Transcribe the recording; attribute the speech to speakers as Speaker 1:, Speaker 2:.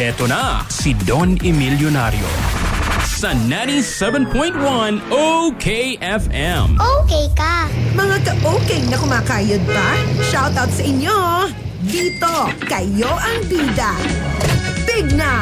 Speaker 1: Eto na si Don Emilionario sa 97.1 OKFM.
Speaker 2: Okay ka.
Speaker 3: Mga ka-okay na kumakayod pa, shoutout sa inyo. Dito, kayo ang bida. Big na